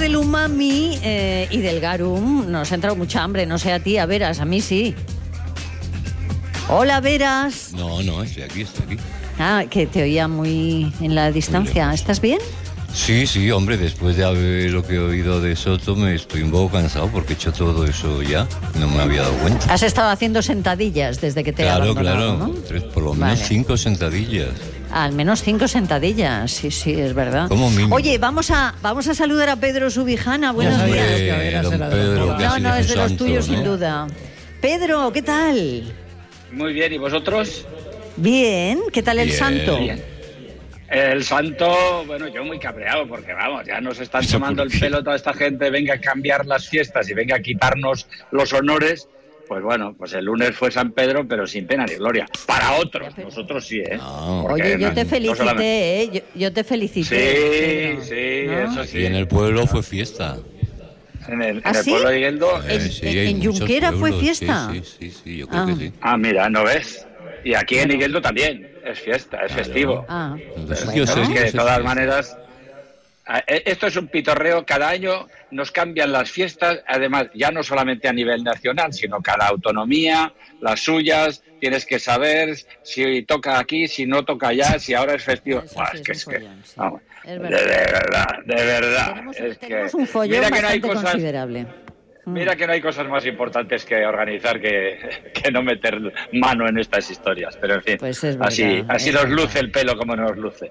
del umami y del garum nos ha entrado mucha hambre, no sé a ti, a Veras, a mí sí. Hola, Veras. No, estoy aquí. Ah, que te oía muy en la distancia. ¿Estás bien? Sí, hombre, después de ver lo que he oído de Soto me estoy un poco cansado porque he hecho todo eso ya, no me había dado cuenta. Has estado haciendo sentadillas desde que te he abandonado, ¿no? Por lo menos 5 sentadillas. Al menos 5 sentadillas, sí, es verdad. Como mínimo. Oye, vamos a saludar a Pedro Subijana. Buenos días. Don Pedro, no, es de los tuyos, sin duda. Pedro, ¿qué tal? Muy bien, ¿y vosotros? Bien, ¿qué tal el santo? Bien. El santo, bueno, yo muy cabreado porque, vamos, ya nos están tomando el pelo toda esta gente, venga a cambiar las fiestas y venga a quitarnos los honores. Pues bueno, pues el lunes fue San Pedro, pero sin pena ni gloria. Para otros, nosotros sí, ¿eh? Oye, yo te felicité, ¿eh? Yo te felicité. Sí, ¿no? Eso sí. Y en el pueblo fue fiesta. En el pueblo de Igueldo. ¿En Junquera fue fiesta? Sí, yo creo que sí. Ah, mira, ¿no ves? Y aquí en Igueldo también es fiesta, es festivo. Entonces, es que de todas maneras, esto es un pitorreo. Cada año nos cambian las fiestas, además ya no solamente a nivel nacional, sino cada autonomía, las suyas. Tienes que saber si toca aquí, si no toca allá, si ahora es festivo. Vamos, de verdad. Tenemos un follón bastante considerable. Mira que no hay cosas más importantes que organizar que no meter mano en estas historias. Pero en fin, pues es verdad, así nos luce el pelo como nos luce.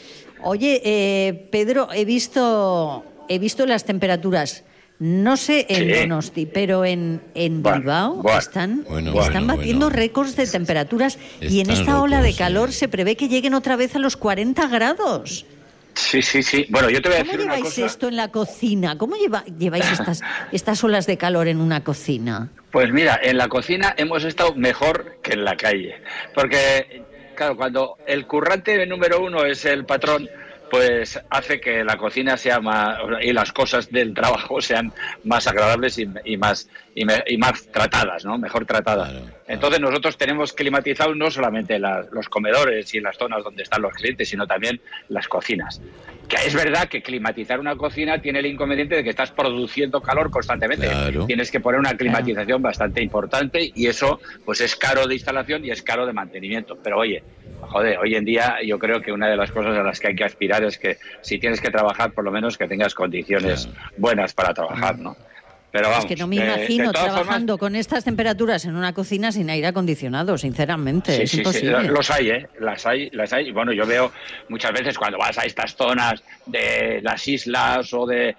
Oye, Pedro, he visto las temperaturas. No sé en Donosti, pero en Bilbao están batiendo récords de temperaturas y en esta ola de calor se prevé que lleguen otra vez a los 40 grados. Sí. Bueno, yo te voy a decir una cosa. ¿Cómo lleváis esto en la cocina? ¿Cómo lleváis estas olas de calor en una cocina? Pues mira, en la cocina hemos estado mejor que en la calle. Porque, claro, cuando el currante número uno es el patrón, pues hace que la cocina sea más, y las cosas del trabajo sean más agradables y más tratadas, ¿no? Mejor tratadas. Claro. Entonces nosotros tenemos climatizados no solamente los comedores y las zonas donde están los clientes, sino también las cocinas. Que es verdad que climatizar una cocina tiene el inconveniente de que estás produciendo calor constantemente. Claro. Tienes que poner una climatización bastante importante y eso pues es caro de instalación y es caro de mantenimiento. Pero oye, hoy en día yo creo que una de las cosas a las que hay que aspirar es que si tienes que trabajar, por lo menos que tengas condiciones buenas para trabajar, ¿no? Pero vamos, es que no me imagino trabajando con estas temperaturas en una cocina sin aire acondicionado, sinceramente. Es imposible. Sí, los hay, las hay. Bueno, yo veo muchas veces cuando vas a estas zonas de las islas o de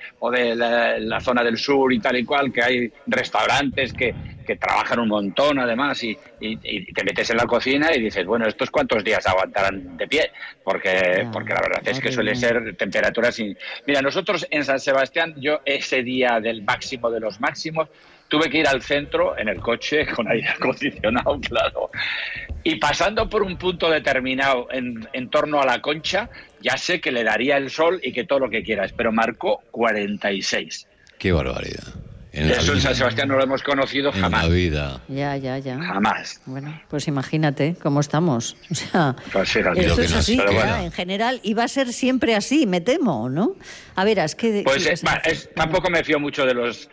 la zona del sur y tal y cual, que hay restaurantes que trabajan un montón además y te metes en la cocina y dices, bueno, ¿estos cuántos días aguantarán de pie? Porque la verdad es que suele ser temperaturas... Mira, nosotros en San Sebastián, yo ese día del máximo de los máximos, tuve que ir al centro en el coche con aire acondicionado, claro. Y pasando por un punto determinado en torno a la Concha, ya sé que le daría el sol y que todo lo que quieras, pero marcó 46. ¡Qué barbaridad! Eso en San Sebastián no lo hemos conocido jamás. En la vida. Ya. Jamás. Bueno, pues imagínate cómo estamos. O sea, pues esto es así, bueno. En general, y va a ser siempre así, me temo, ¿no? A ver, es que... Pues tampoco me fío mucho de los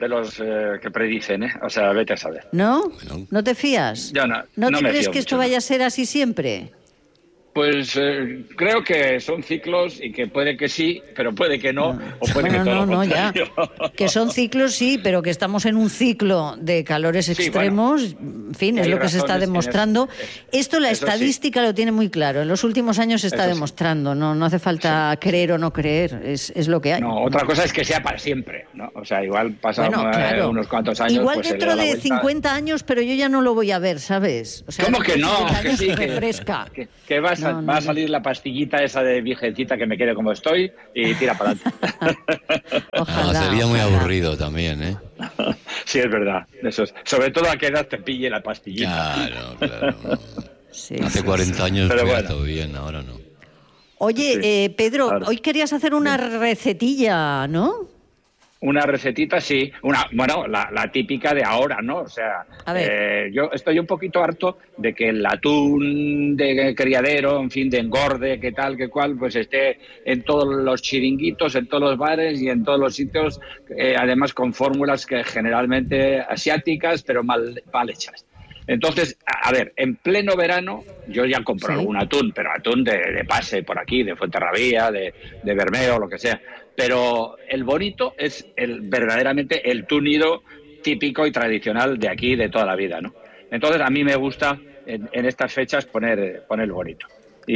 que predicen, ¿eh? O sea, vete a saber. ¿No? ¿No te fías? Yo no te crees que esto vaya a ser así siempre? Pues creo que son ciclos y que puede que sí, pero puede que no, o puede que todo lo contrario. Ya. Que son ciclos sí, pero que estamos en un ciclo de calores extremos, en fin, es lo que se está demostrando. Esto la estadística lo tiene muy claro, en los últimos años se está demostrando, no hace falta creer o no creer, es lo que hay. No, otra cosa es que sea para siempre, ¿no? O sea, igual pasan unos cuantos años. Igual pues dentro de 50 años, pero yo ya no lo voy a ver, ¿sabes? O sea, ¿cómo que no? Que sí, refresca. Que va a salir la pastillita esa de virgencita que me quede como estoy y tira para adelante. Ojalá, sería muy aburrido también, ¿eh? Sí, es verdad. Eso es. Sobre todo a qué edad te pille la pastillita. Claro. Hace 40 años fue todo bien, ahora no. Oye, Pedro, hoy querías hacer una recetilla, ¿no? Una recetita, sí. La típica de ahora, ¿no? O sea, yo estoy un poquito harto de que el atún de criadero, en fin, de engorde, que tal, que cual, pues esté en todos los chiringuitos, en todos los bares y en todos los sitios, además con fórmulas que generalmente asiáticas, pero mal hechas. Entonces, a ver, en pleno verano yo ya compro algún atún, pero atún de pase por aquí, de Fuenterrabía, de Bermeo, lo que sea. Pero el bonito es verdaderamente el túnido típico y tradicional de aquí, de toda la vida, ¿no? Entonces, a mí me gusta en estas fechas poner bonito.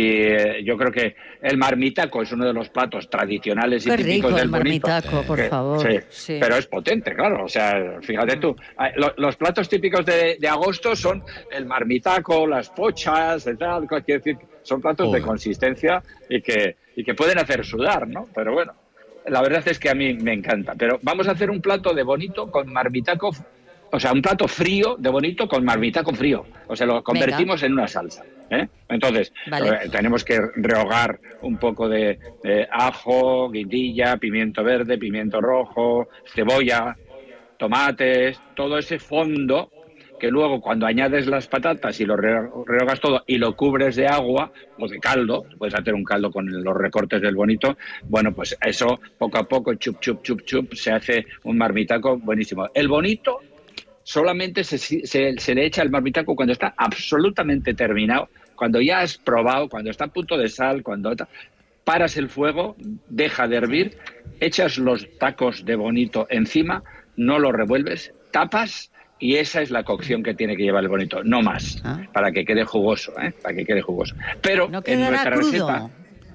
Y yo creo que el marmitaco es uno de los platos tradicionales y típicos del bonito. Qué rico el marmitaco, por favor. Sí, pero es potente, claro. O sea, fíjate tú, los platos típicos de agosto son el marmitaco, las pochas, tal, quiero decir, son platos de consistencia y que pueden hacer sudar, ¿no? Pero bueno, la verdad es que a mí me encanta. Pero vamos a hacer un plato de bonito con marmitaco, o sea, un plato frío de bonito con marmitaco frío. O sea, lo convertimos en una salsa. Entonces, tenemos que rehogar un poco de ajo, guindilla, pimiento verde, pimiento rojo, cebolla, tomates, todo ese fondo que luego cuando añades las patatas y lo rehogas todo y lo cubres de agua o de caldo, puedes hacer un caldo con los recortes del bonito, bueno, pues eso poco a poco, chup, chup, chup, chup, se hace un marmitaco buenísimo. El bonito solamente se le echa el marmitaco cuando está absolutamente terminado, cuando ya has probado, cuando está a punto de sal, cuando paras el fuego, deja de hervir, echas los tacos de bonito encima, no lo revuelves, tapas y esa es la cocción que tiene que llevar el bonito, no más, para que quede jugoso, para que quede jugoso. Pero ¿no en nuestra crudo? Receta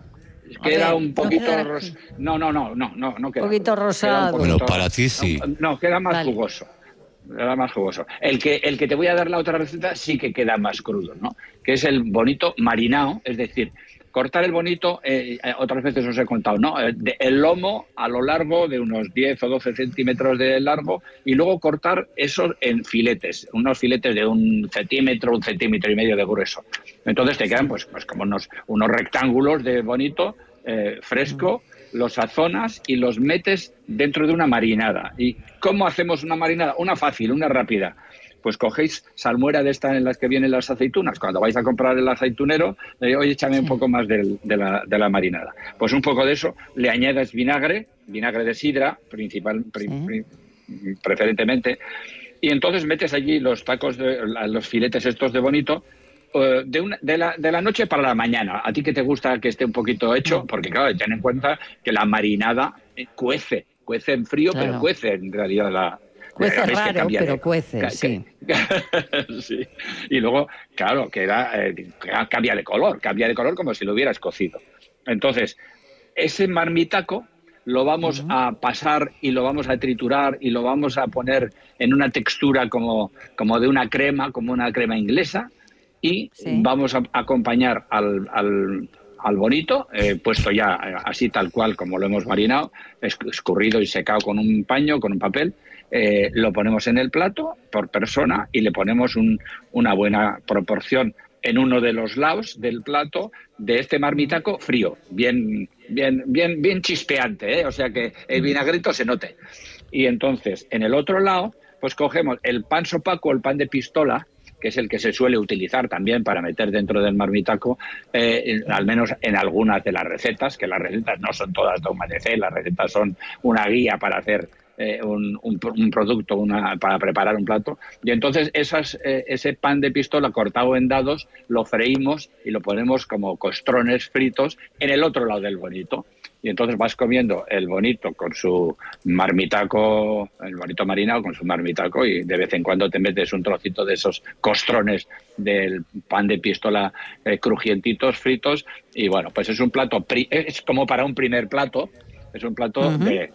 queda un poquito no queda. Un poquito rosado. Bueno, para ti sí. No, queda más jugoso. Queda más jugoso. El que te voy a dar la otra receta sí que queda más crudo, ¿no? Que es el bonito marinado, es decir, cortar el bonito, otras veces os he contado, ¿no? El lomo a lo largo de unos 10 o 12 centímetros de largo y luego cortar eso en filetes, unos filetes de 1 centímetro, 1,5 centímetros de grueso. Entonces te quedan pues como unos rectángulos de bonito, fresco, los sazonas y los metes dentro de una marinada. ¿Y cómo hacemos una marinada? Una fácil, una rápida. Pues cogéis salmuera de esta en las que vienen las aceitunas. Cuando vais a comprar el aceitunero, oye, échame un poco más de la marinada. Pues un poco de eso, le añades vinagre de sidra, preferentemente, y entonces metes allí los tacos, los filetes estos de bonito, de la noche para la mañana. ¿A ti que te gusta que esté un poquito hecho? Porque claro, ten en cuenta que la marinada cuece en frío, claro. Pero cuece en realidad cuece raro, pero cuece, sí. Sí. Y luego, claro, cambia de color como si lo hubieras cocido. Entonces, ese marmitaco lo vamos a pasar y lo vamos a triturar y lo vamos a poner en una textura como de una crema, como una crema inglesa, y vamos a acompañar al bonito, puesto ya así tal cual como lo hemos marinado, escurrido y secado con un paño, con un papel, lo ponemos en el plato por persona y le ponemos una buena proporción en uno de los lados del plato de este marmitaco frío, bien chispeante, o sea que el vinagrito se note. Y entonces en el otro lado pues cogemos el pan sopaco, el pan de pistola, que es el que se suele utilizar también para meter dentro del marmitaco, al menos en algunas de las recetas, que las recetas no son todas de humanecer, las recetas son una guía para hacer un producto, para preparar un plato. Y entonces ese pan de pistola cortado en dados lo freímos y lo ponemos como costrones fritos en el otro lado del bonito. Y entonces vas comiendo el bonito con su marmitaco, el bonito marinado con su marmitaco, y de vez en cuando te metes un trocito de esos costrones del pan de pistola crujientitos, fritos, y bueno, pues es un plato, es como para un primer plato, es un plato de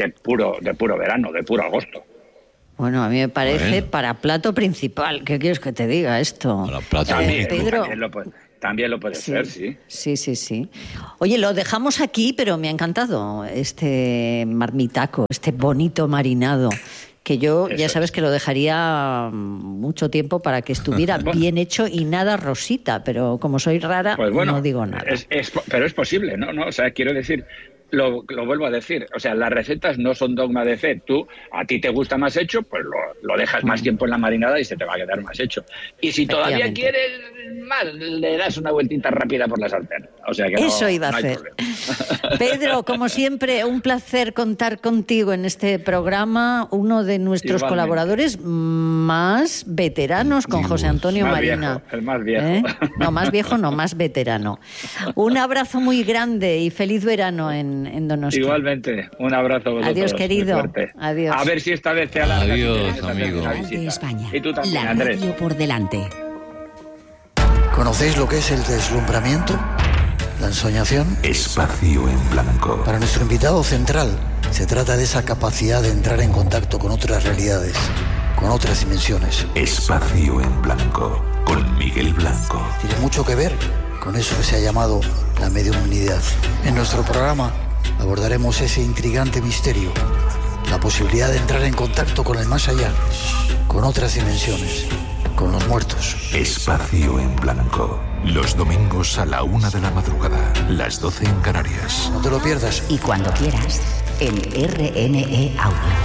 puro verano, de puro agosto. Bueno, a mí me parece para plato principal. ¿Qué quieres que te diga esto? Para plato Pedro. También lo puede ser, sí. Sí. Oye, lo dejamos aquí, pero me ha encantado este marmitaco, este bonito marinado, que yo ya sabes que lo dejaría mucho tiempo para que estuviera bien hecho y nada rosita, pero como soy rara, pues bueno, no digo nada. Pero es posible, ¿no? O sea, quiero decir, lo vuelvo a decir, o sea, las recetas no son dogma de fe. A ti te gusta más hecho, pues lo dejas más tiempo en la marinada y se te va a quedar más hecho. Y si todavía quieres más, le das una vueltita rápida por la sartén. O sea que eso iba a hacer. Pedro, como siempre, un placer contar contigo en este programa, uno de nuestros colaboradores más veteranos con José Antonio Marina. Viejo, el más viejo. No, más viejo no, más veterano. Un abrazo muy grande y feliz verano en Donosti. Igualmente, un abrazo a vosotros. Adiós, querido. Adiós. A ver si esta vez te alargas. Adiós, amigo. De España. Y tú también, la Andrés. radio por delante. ¿Conocéis lo que es el deslumbramiento? ¿La ensoñación? Espacio en blanco. Para nuestro invitado central, se trata de esa capacidad de entrar en contacto con otras realidades, con otras dimensiones. Espacio en blanco, con Miguel Blanco. Tiene mucho que ver con eso que se ha llamado la mediumnidad. En nuestro programa abordaremos ese intrigante misterio, la posibilidad de entrar en contacto con el más allá, con otras dimensiones, con los muertos. Espacio en blanco. Los domingos a la 1 de la madrugada, las 12 en Canarias. No te lo pierdas. Y cuando quieras, en RNE Audio.